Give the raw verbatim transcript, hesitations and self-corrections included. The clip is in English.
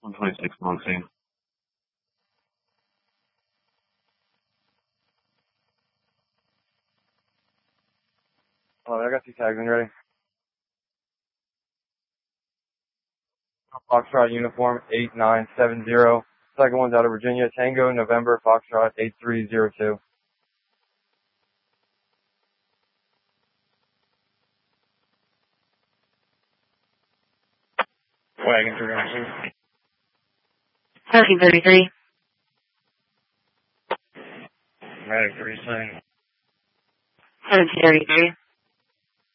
one twenty-six Monsing. Oh, I got two tags in ready. Foxtrot uniform eight nine seven zero. Second one's out of Virginia. Tango November Foxtrot eight three zero two. Wagon three one two. thirteen thirty-three. Medic three seven. seventeen thirty-three.